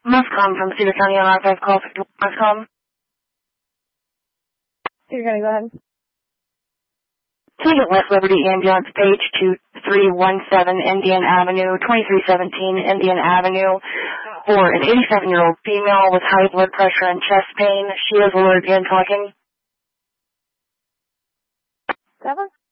Muscom from Cedar County on R5 call for Muscom. Cedar County, go ahead. Agent West Liberty Ambulance, page 2317 Indian Avenue, 2317 Indian Avenue, for an 87-year-old female with high blood pressure and chest pain. She is alerted and talking. 7?